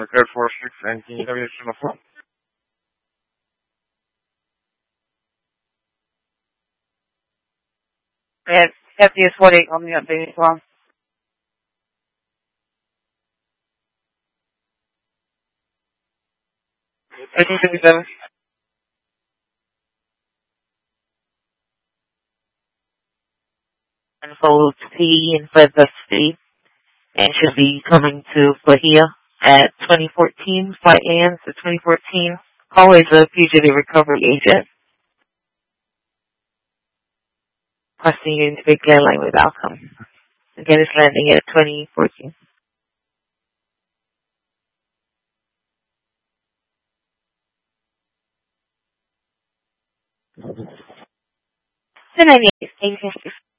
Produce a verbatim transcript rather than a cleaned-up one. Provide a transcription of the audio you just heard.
Air Force six, and can you have your on the phone? And F D S forty-eight on the update as well. eighteen fifty-seven. And fold T and for the C. And should be coming to Bahia at twenty fourteen. Flight lands at twenty fourteen. Always a fugitive recovery agent. Requesting you to make airline with outcome. Again, it's landing at twenty fourteen. ten ninety-eight,